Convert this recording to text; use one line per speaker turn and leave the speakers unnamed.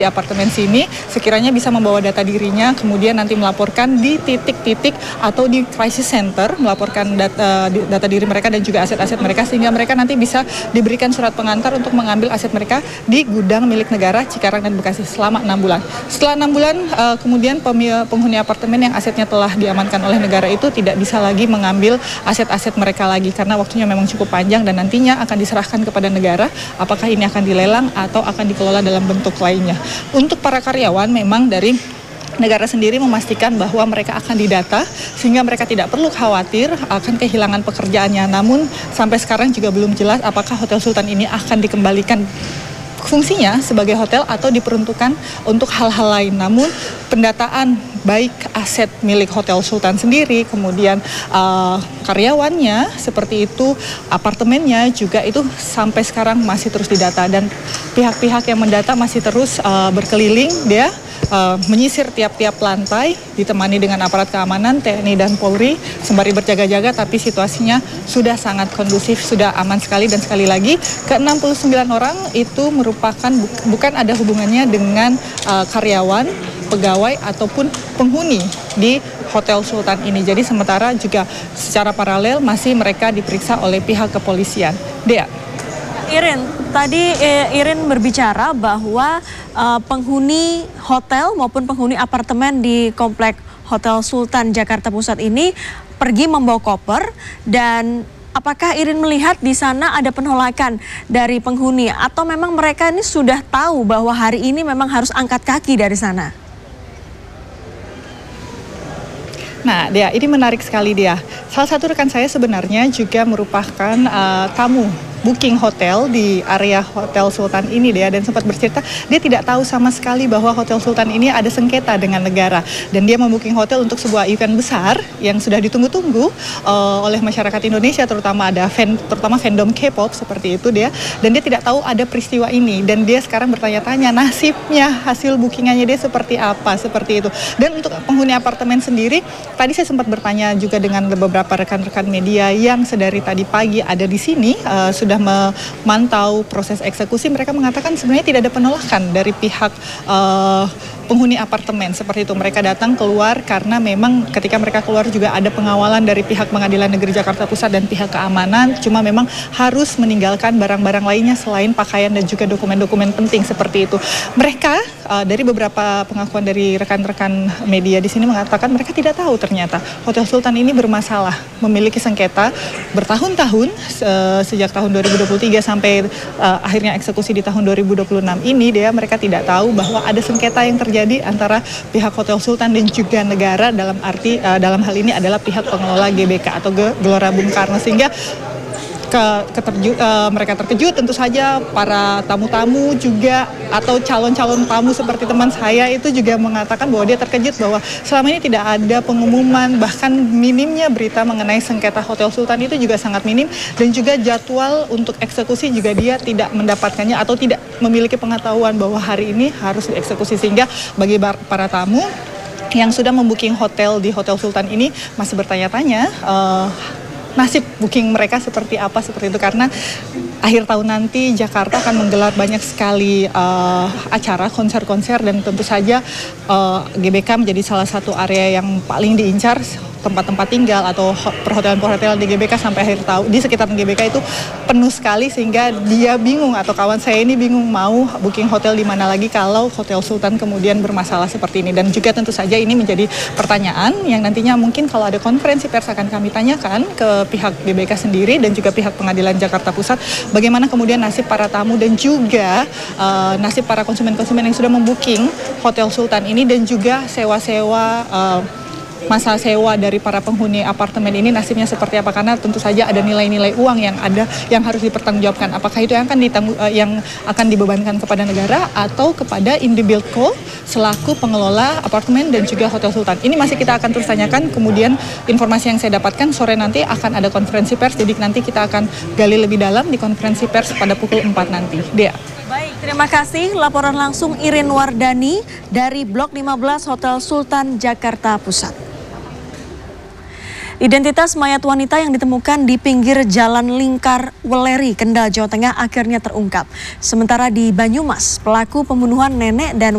di apartemen sini sekiranya bisa membawa data dirinya, kemudian nanti melaporkan di titik-titik atau di crisis center, melaporkan data diri mereka dan juga aset-aset mereka, sehingga mereka nanti bisa diberikan surat pengantar untuk mengambil aset mereka di gudang milik negara Cikarang dan Bekasi selama 6 bulan. Setelah 6 bulan, kemudian penghuni apartemen yang asetnya telah diamankan oleh negara itu tidak bisa lagi mengambil aset-aset mereka lagi, karena waktunya memang cukup panjang dan nantinya akan diserahkan kepada negara, apakah ini akan dilelang atau akan dikelola dalam bentuk lainnya. Untuk para karyawan memang dari negara sendiri memastikan bahwa mereka akan didata sehingga mereka tidak perlu khawatir akan kehilangan pekerjaannya. Namun sampai sekarang juga belum jelas apakah Hotel Sultan ini akan dikembalikan fungsinya sebagai hotel atau diperuntukkan untuk hal-hal lain. Namun pendataan baik aset milik Hotel Sultan sendiri, kemudian karyawannya seperti itu, apartemennya juga itu sampai sekarang masih terus didata, dan pihak-pihak yang mendata masih terus berkeliling dia menyisir tiap-tiap lantai ditemani dengan aparat keamanan TNI dan Polri sembari berjaga-jaga, tapi situasinya sudah sangat kondusif, sudah aman sekali. Dan sekali lagi ke-69 orang itu merupakan bukan ada hubungannya dengan karyawan, pegawai ataupun penghuni di Hotel Sultan ini. Jadi sementara juga secara paralel masih mereka diperiksa oleh pihak kepolisian. Dea.
Irin, tadi Irin berbicara bahwa penghuni hotel maupun penghuni apartemen di komplek Hotel Sultan Jakarta Pusat ini pergi membawa koper, dan apakah Irin melihat di sana ada penolakan dari penghuni atau memang mereka ini sudah tahu bahwa hari ini memang harus angkat kaki dari sana?
Nah, Dea, ini menarik sekali, Dea. Salah satu rekan saya sebenarnya juga merupakan tamu booking hotel di area Hotel Sultan ini, Dea, dan sempat bercerita dia tidak tahu sama sekali bahwa Hotel Sultan ini ada sengketa dengan negara, dan dia membooking hotel untuk sebuah event besar yang sudah ditunggu-tunggu oleh masyarakat Indonesia, terutama fandom K-pop seperti itu, Dea, dan dia tidak tahu ada peristiwa ini, dan dia sekarang bertanya-tanya nasibnya, hasil bookingannya dia seperti apa, seperti itu. Dan untuk penghuni apartemen sendiri, tadi saya sempat bertanya juga dengan beberapa rekan-rekan media yang sedari tadi pagi ada di sini, sudah memantau proses eksekusi. Mereka mengatakan sebenarnya tidak ada penolakan dari pihak penghuni apartemen seperti itu. Mereka datang keluar karena memang ketika mereka keluar juga ada pengawalan dari pihak Pengadilan Negeri Jakarta Pusat dan pihak keamanan, cuma memang harus meninggalkan barang-barang lainnya selain pakaian dan juga dokumen-dokumen penting seperti itu. Mereka dari beberapa pengakuan dari rekan-rekan media di sini mengatakan mereka tidak tahu ternyata Hotel Sultan ini bermasalah, memiliki sengketa bertahun-tahun sejak tahun 2023 sampai akhirnya eksekusi di tahun 2026 ini. Mereka tidak tahu bahwa ada sengketa yang terjadi antara pihak Hotel Sultan dan juga negara, dalam arti dalam hal ini adalah pihak pengelola GBK atau Gelora Bung Karno, sehingga mereka terkejut. Tentu saja para tamu-tamu juga atau calon-calon tamu seperti teman saya itu juga mengatakan bahwa dia terkejut bahwa selama ini tidak ada pengumuman, bahkan minimnya berita mengenai sengketa Hotel Sultan itu juga sangat minim, dan juga jadwal untuk eksekusi juga dia tidak mendapatkannya atau tidak memiliki pengetahuan bahwa hari ini harus dieksekusi, sehingga bagi para tamu yang sudah membooking hotel di Hotel Sultan ini masih bertanya-tanya nasib booking mereka seperti apa, seperti itu, karena akhir tahun nanti Jakarta akan menggelar banyak sekali acara, konser-konser, dan tentu saja GBK menjadi salah satu area yang paling diincar. Tempat-tempat tinggal atau perhotelan-perhotelan di GBK sampai akhir tahun di sekitaran GBK itu penuh sekali, sehingga dia bingung atau kawan saya ini bingung mau booking hotel di mana lagi kalau Hotel Sultan kemudian bermasalah seperti ini. Dan juga tentu saja ini menjadi pertanyaan yang nantinya mungkin kalau ada konferensi pers akan kami tanyakan ke pihak GBK sendiri dan juga pihak Pengadilan Jakarta Pusat, bagaimana kemudian nasib para tamu dan juga nasib para konsumen-konsumen yang sudah membooking Hotel Sultan ini, dan juga sewa-sewa masa sewa dari para penghuni apartemen ini nasibnya seperti apa, karena tentu saja ada nilai-nilai uang yang ada yang harus dipertanggungjawabkan. Apakah itu yang akan dibebankan kepada negara atau kepada Indibuildco selaku pengelola apartemen dan juga Hotel Sultan. Ini masih kita akan terus tanyakan. Kemudian informasi yang saya dapatkan sore nanti akan ada konferensi pers, jadi nanti kita akan gali lebih dalam di konferensi pers pada pukul 4 nanti. Dea.
Baik, terima kasih. Laporan langsung Irin Wardani dari Blok 15 Hotel Sultan Jakarta Pusat. Identitas mayat wanita yang ditemukan di pinggir Jalan Lingkar Weleri, Kendal, Jawa Tengah akhirnya terungkap. Sementara di Banyumas, pelaku pembunuhan nenek dan